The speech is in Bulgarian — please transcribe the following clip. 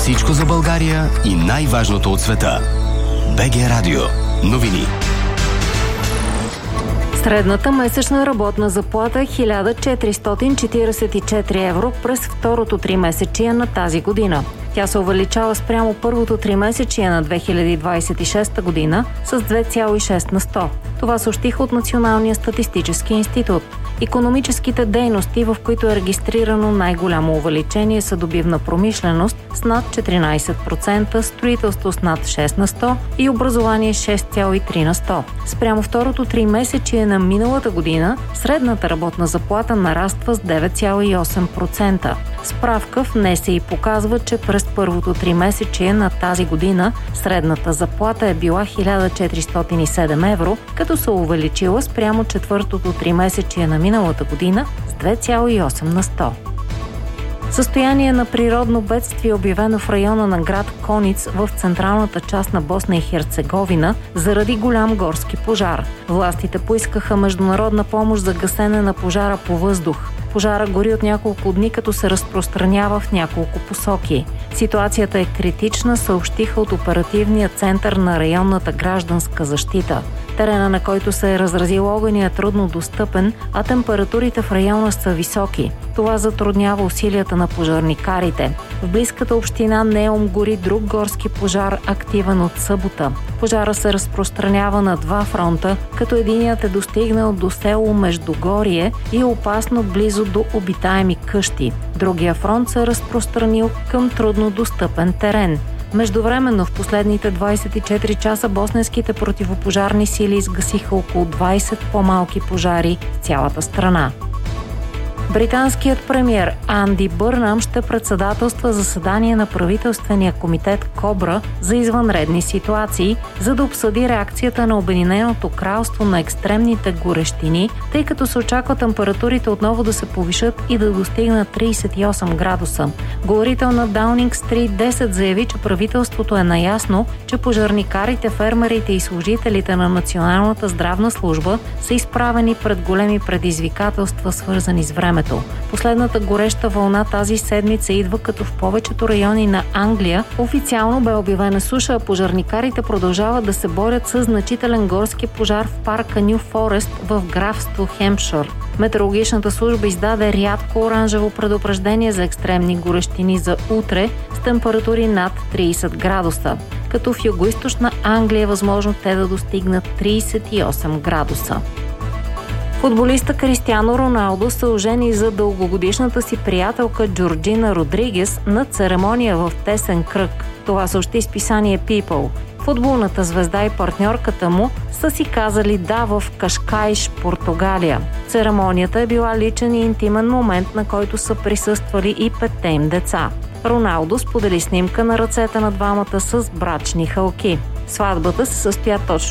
Всичко за България и най-важното от света. БГ Радио. Новини. Средната месечна работна заплата е 1444 евро през второто тримесечие на тази година. Тя се увеличава спрямо първото тримесечие на 2026 година с 2,6 на 100. Това съобщиха от Националния статистически институт. Икономическите дейности, в които е регистрирано най-голямо увеличение, са добивна промишленост с над 14%, строителство с над 6 на 100 и образование 6,3 на 100. Спрямо второто тримесечие на миналата година, средната работна заплата нараства с 9,8%. Справка в НСИ показва, че през първото тримесечие на тази година средната заплата е била 1407 евро, като се увеличила спрямо четвъртото тримесечие на миналата година с 2,8 на 100. Състояние на природно бедствие, обявено в района на град Кониц в централната част на Босна и Херцеговина заради голям горски пожар. Властите поискаха международна помощ за гасене на пожара по въздух. Пожара гори от няколко дни, като се разпространява в няколко посоки. Ситуацията е критична, съобщиха от оперативния център на районната гражданска защита. Терена, на който се е разразил огъня, е трудно достъпен, а температурите в района са високи. Това затруднява усилията на пожарникарите. В близката община Неум гори друг горски пожар, активен от събота. Пожара се разпространява на два фронта, като единият е достигнал до село Междугорие и е опасно близо до обитаеми къщи. Другия фронт се е разпространил към трудно достъпен терен. Междувременно в последните 24 часа босненските противопожарни сили изгасиха около 20 по-малки пожари в цялата страна. Британският премиер Анди Бърнам ще председателства заседание на правителствения комитет Кобра за извънредни ситуации, за да обсъди реакцията на Обединеното кралство на екстремните горещини, тъй като се очаква температурите отново да се повишат и да достигнат 38 градуса. Говорител на Даунинг Стрит 10 заяви, че правителството е наясно, че пожарникарите, фермерите и служителите на Националната здравна служба са изправени пред големи предизвикателства, свързани с времето. Последната гореща вълна тази седмица идва, като в повечето райони на Англия официално бе обявена суша, а пожарникарите продължават да се борят с значителен горски пожар в парка Ню Форест в графство Хемпшир. Метеорологичната служба издаде рядко оранжево предупреждение за екстремни горещини за утре с температури над 30 градуса, като в югоизточна Англия е възможно те да достигнат 38 градуса. Футболиста Кристиано Роналдо се ожени за дългогодишната си приятелка Джорджина Родригес на церемония в тесен кръг. Това съобщи списание People. Футболната звезда и партньорката му са си казали да в Кашкайш, Португалия. Церемонията е била личен и интимен момент, на който са присъствали и 5 им деца. Роналдо сподели снимка на ръцете на двамата с брачни хълки. Сватбата се състоя точно